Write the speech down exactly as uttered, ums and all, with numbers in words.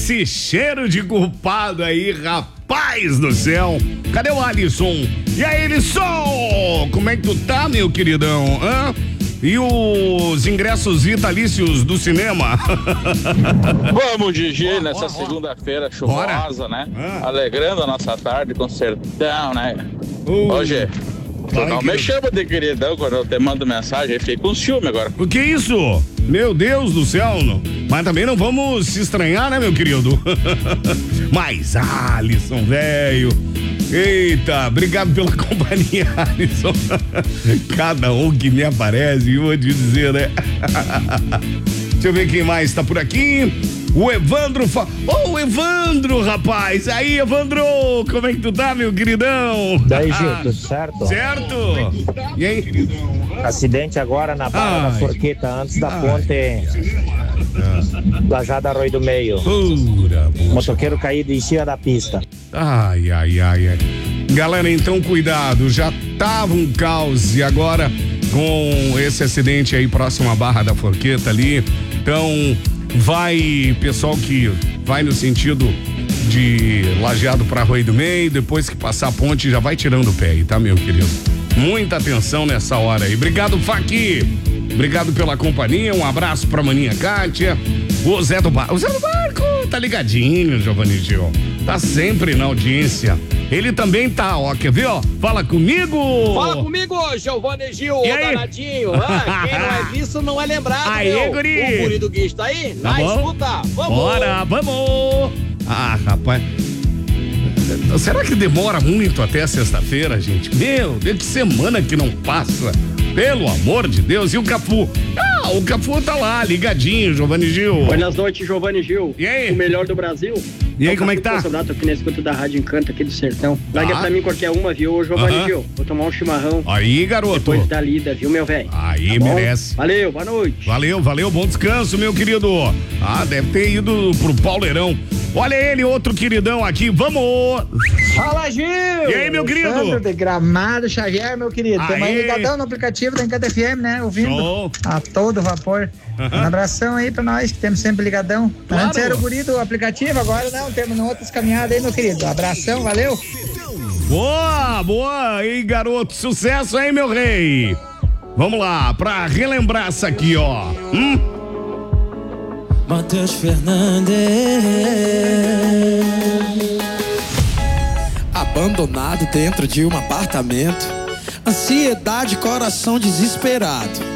esse cheiro de culpado aí, rapaz do céu. Cadê o Alisson? E aí, Alisson? Como é que tu tá, meu queridão? Hã? E os ingressos vitalícios do cinema? Vamos, Gigi, oh, nessa oh, oh. segunda-feira chuvosa, né? Ah. Alegrando a nossa tarde com sertão, né? Uh. Hoje, tu Vai, não que... me chama de queridão quando eu te mando mensagem, fiquei com ciúme agora. O que é isso? Meu Deus do céu, não. Mas também não vamos se estranhar, né, meu querido? Mas, Alisson, velho. Eita, obrigado pela companhia, Alisson. Cada um que me aparece, eu vou te dizer, né? Deixa eu ver quem mais tá por aqui. O Evandro. Fa... Ô, oh, Evandro, rapaz. Aí, Evandro, como é que tu tá, meu queridão? Daí, Gil, tudo certo? Certo. E aí? Acidente agora na Barra da Forqueta, antes da Ai. ponte Lajada Arroio do Meio. Pura, motoqueiro caído em cima da pista. Ai, ai, ai, ai. Galera, então cuidado, já tava um caos e agora com esse acidente aí próximo à Barra da Forqueta ali, então vai, pessoal que vai no sentido de Lajeado para Arroio do Meio, depois que passar a ponte já vai tirando o pé aí, tá, meu querido? Muita atenção nessa hora aí. Obrigado, Faqui. Obrigado pela companhia, um abraço pra maninha Kátia. O Zé do Barco, o Zé do Barco tá ligadinho, Giovanni Gil. Tá sempre na audiência. Ele também tá, ó, quer ver, ó? Fala comigo! Fala comigo, Giovanni Gil, e ô aí? danadinho. Ah, quem não é visto não é lembrado, Aê, meu. guri! O guri do Guiz tá aí? Tá Na bom? escuta, vamos! Bora, vamos! Ah, rapaz. Será que demora muito até sexta-feira, gente? Meu Deus, que semana que não passa. Pelo amor de Deus. E o Cafu? Ah, o Cafu tá lá, ligadinho, Giovanni Gil. Boas noites, Giovanni Gil. E aí? O melhor do Brasil. E aí, como é que tá? Tô aqui na escuta da Rádio Encanto aqui do Sertão. Larga Ah. pra mim qualquer uma, viu, Giovanni Aham. Gil? Vou tomar um chimarrão. Aí, garoto. Depois da lida, viu, meu velho? Aí, Tá bom? merece. Valeu, boa noite. Valeu, valeu, bom descanso, meu querido. Ah, deve ter ido pro Pauleirão. Olha ele, outro queridão aqui, vamos! Fala, Gil! E aí, meu querido? Sandro de Gramado Xavier, meu querido. Estamos aí Aê. ligadão no aplicativo da Encanta F M, né? Ouvindo Show. a todo vapor. Aham. Um abração aí pra nós, que temos sempre ligadão. Claro. Antes era o guri do aplicativo, agora não, temos outras caminhadas aí, meu querido. Abração, valeu! Boa, boa! E garoto, sucesso aí, meu rei! Vamos lá, pra relembrar essa aqui, ó. Hum? Matheus Fernandes. Abandonado dentro de um apartamento. Ansiedade, coração desesperado.